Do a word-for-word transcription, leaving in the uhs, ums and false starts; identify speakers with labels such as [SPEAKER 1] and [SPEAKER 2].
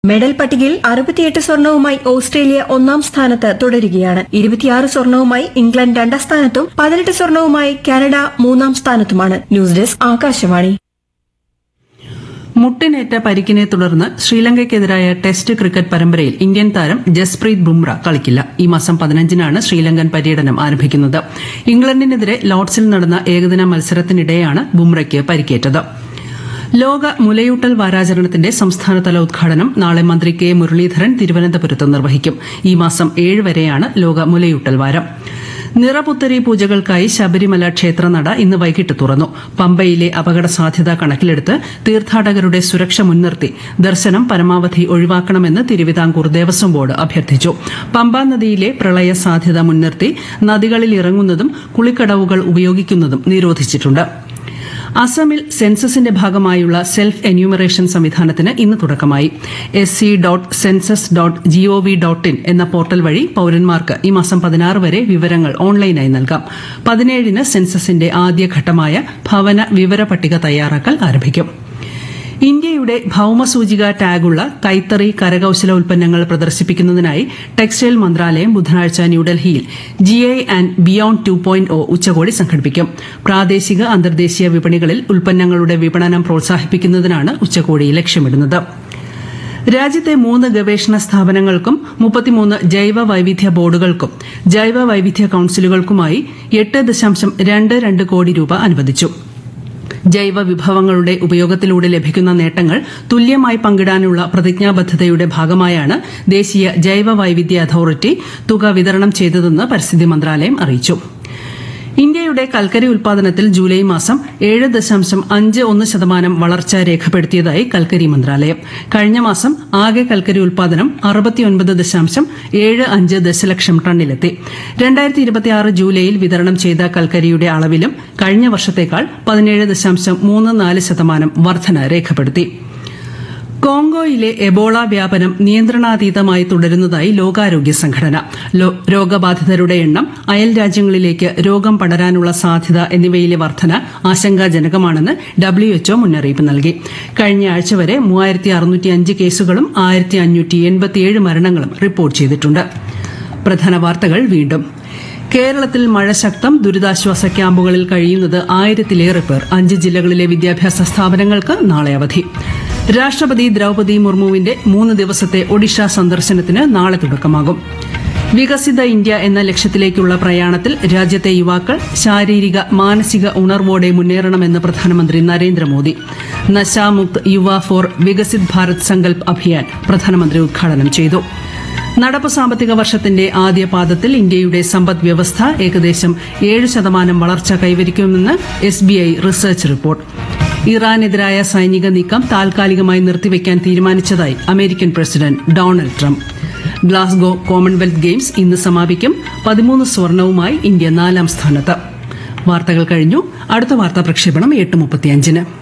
[SPEAKER 1] Medal പട്ടികയിൽ അറുപത്തിയെട്ട് സ്വർണവുമായി Australia ഒന്നാം സ്ഥാനത്ത് തുടരുകയാണ്. ഇരുപത്തിയാറ് സ്വർണവുമായി ഇംഗ്ലണ്ട് രണ്ടാം സ്ഥാനത്തും പതിനെട്ട് സ്വർണവുമായി കാനഡ മൂന്നാം സ്ഥാനത്തുമാണ്. News desk Akashvani.
[SPEAKER 2] മുട്ടിനേറ്റ പരിക്കിനെ തുടർന്ന് ശ്രീലങ്കയ്ക്കെതിരായ ടെസ്റ്റ് ക്രിക്കറ്റ് പരമ്പരയിൽ ഇന്ത്യൻ താരം ജസ്പ്രീത് ബുംറ കളിക്കില്ല. ഈ മാസം പതിനഞ്ചിനാണ് ശ്രീലങ്കൻ പര്യടനം ആരംഭിക്കുന്നത്. ഇംഗ്ലണ്ടിനെതിരെ ലോർഡ്സിൽ നടന്ന ഏകദിന മത്സരത്തിനിടെയാണ് ബുംറയ്ക്ക് പരിക്കേറ്റത്. ലോക മുലയൂട്ടൽ വാരാചരണത്തിന്റെ സംസ്ഥാനതല ഉദ്ഘാടനം നാളെ മന്ത്രി കെ മുരളീധരൻ തിരുവനന്തപുരത്ത് നിർവഹിക്കും. ഈ മാസം ഏഴ് വരെയാണ് ലോക മുലയൂട്ടൽ വാരം. നിറപുത്തരി പൂജകൾക്കായി ശബരിമല ക്ഷേത്രനട ഇന്ന് വൈകിട്ട് തുറന്നു. പമ്പയിലെ അപകട സാധ്യത കണക്കിലെടുത്ത് തീർത്ഥാടകരുടെ സുരക്ഷ മുൻനിർത്തി ദർശനം പരമാവധി ഒഴിവാക്കണമെന്ന് തിരുവിതാംകൂർ ദേവസ്വം ബോർഡ് അഭ്യർത്ഥിച്ചു. പമ്പാ നദിയിലെ പ്രളയ സാധ്യത മുൻനിർത്തി നദികളിൽ ഇറങ്ങുന്നതും കുളിക്കടവുകൾ ഉപയോഗിക്കുന്നതും നിരോധിച്ചിട്ടുണ്ട്. അസമിൽ സെൻസസിന്റെ ഭാഗമായുള്ള സെൽഫ് എന്യൂമറേഷൻ സംവിധാനത്തിന് ഇന്ന് തുടക്കമായി. S C dot census dot G O V dot in എന്ന പോർട്ടൽ വഴി പൌരന്മാർക്ക് ഈ മാസം പതിനാറ് വരെ വിവരങ്ങൾ ഓൺലൈനായി നൽകാം. പതിനേഴിന് സെൻസസിന്റെ ആദ്യഘട്ടമായ ഭവന വിവര പട്ടിക തയ്യാറാക്കൽ ആരംഭിക്കും. ഇന്ത്യയുടെ ഭൌമസൂചിക ടാഗുള്ള കൈത്തറി കരകൌശല ഉൽപ്പന്നങ്ങൾ പ്രദർശിപ്പിക്കുന്നതിനായി ടെക്സ്റ്റൈൽ മന്ത്രാലയം ബുധനാഴ്ച ന്യൂഡൽഹിയിൽ GI and beyond two point O ഉച്ചകോടി സംഘടിപ്പിക്കും. പ്രാദേശിക അന്തർദേശീയ വിപണികളിൽ ഉൽപ്പന്നങ്ങളുടെ വിപണനം പ്രോത്സാഹിപ്പിക്കുന്നതിനാണ് ഉച്ചകോടി ലക്ഷ്യമിടുന്നത്. രാജ്യത്തെ മൂന്ന് ഗവേഷണ സ്ഥാപനങ്ങൾക്കും മുപ്പത്തിമൂന്ന് ജൈവ വൈവിധ്യ ബോർഡുകൾക്കും ജൈവ വൈവിധ്യ കൌൺസിലുകൾക്കുമായി എട്ട് ദശാംശം രണ്ട് രണ്ട് കോടി രൂപ അനുവദിച്ചു. ജൈവ വിഭവങ്ങളുടെ ഉപയോഗത്തിലൂടെ ലഭിക്കുന്ന നേട്ടങ്ങൾ തുല്യമായി പങ്കിടാനുള്ള പ്രതിജ്ഞാബദ്ധതയുടെ ഭാഗമായാണ് ദേശീയ ജൈവ വൈവിധ്യ അതോറിറ്റി തുക വിതരണം ചെയ്തതെന്ന് പരിസ്ഥിതി മന്ത്രാലയം അറിയിച്ചു. ഇന്ത്യയുടെ കൽക്കരി ഉൽപാദനത്തിൽ ജൂലൈ മാസം ഏഴ് ദശാംശം അഞ്ച് ഒന്ന് ശതമാനം വളർച്ച രേഖപ്പെടുത്തിയതായി കൽക്കരി മന്ത്രാലയം. കഴിഞ്ഞ മാസം ആകെ കൽക്കരി ഉൽപാദനം അറുപത്തിയൊൻപത് ദശാംശം ഏഴ് അഞ്ച് ദശലക്ഷം ടണ്ണിലെത്തി. രണ്ടായിരത്തി ഇരുപത്തിയാറ് ജൂലൈയിൽ വിതരണം ചെയ്ത കൽക്കരിയുടെ അളവിലും കഴിഞ്ഞ വർഷത്തേക്കാൾ പതിനേഴ് ദശാംശം മൂന്ന് നാല് ശതമാനം വർധന രേഖപ്പെടുത്തി. കോങ്കോയിലെ എബോള വ്യാപനം നിയന്ത്രണാതീതമായി തുടരുന്നതായി ലോകാരോഗ്യ സംഘടന. രോഗബാധിതരുടെ എണ്ണം, അയൽ രാജ്യങ്ങളിലേക്ക് രോഗം പടരാനുള്ള സാധ്യത എന്നിവയിലെ വർധന ആശങ്കാജനകമാണെന്ന് ഡബ്ല്യുഎച്ച്ഒ മുന്നറിയിപ്പ് നൽകി. കഴിഞ്ഞ ആഴ്ച വരെ മൂവായിരത്തി അറുന്നൂറ്റി അഞ്ച് കേസുകളും ആയിരത്തി അഞ്ഞൂറ്റി എൺപത്തിയേഴ് മരണങ്ങളും റിപ്പോർട്ട് ചെയ്തിട്ടുണ്ട്. പ്രധാന വാർത്തകൾ വീണ്ടും. കേരളത്തിൽ മഴ ശക്തം. ദുരിതാശ്വാസ ക്യാമ്പുകളിൽ കഴിയുന്നത് ആയിരത്തിലേറെ പേർ. അഞ്ച് ജില്ലകളിലെ വിദ്യാഭ്യാസ സ്ഥാപനങ്ങൾക്ക് നാളെ അവധി. രാഷ്ട്രപതി ദ്രൌപദി മുർമുവിന്റെ മൂന്ന് ദിവസത്തെ ഒഡീഷ സന്ദർശനത്തിന് നാളെ തുടക്കമാകും. വികസിത ഇന്ത്യ എന്ന ലക്ഷ്യത്തിലേക്കുള്ള പ്രയാണത്തിൽ രാജ്യത്തെ യുവാക്കൾ ശാരീരിക മാനസിക ഉണർവോടെ മുന്നേറണമെന്ന് പ്രധാനമന്ത്രി നരേന്ദ്രമോദി. നശാമുക്ത് യുവ ഫോർ വികസിത് ഭാരത് സങ്കൽപ് അഭിയാൻ പ്രധാനമന്ത്രി ഉദ്ഘാടനം ചെയ്തു. നടപ്പ് സാമ്പത്തിക വർഷത്തിന്റെ ആദ്യ പാദത്തിൽ ഇന്ത്യയുടെ സമ്പദ് വ്യവസ്ഥ ഏകദേശം ഏഴ് ശതമാനം വളർച്ച കൈവരിക്കുമെന്ന് S B I research report. ഇറാനെതിരായ സൈനിക നീക്കം താൽക്കാലികമായി നിർത്തിവെക്കാൻ തീരുമാനിച്ചതായി American president Donald Trump. Glasgow Commonwealth games ഇന്ന് സമാപിക്കും. പതിമൂന്ന് സ്വർണവുമായി ഇന്ത്യ നാലാം സ്ഥാനത്ത്. വാർത്തകൾ കഴിഞ്ഞു. അടുത്ത വാർത്താ പ്രക്ഷേപണം എട്ട് മുപ്പത്തിയഞ്ചിന്.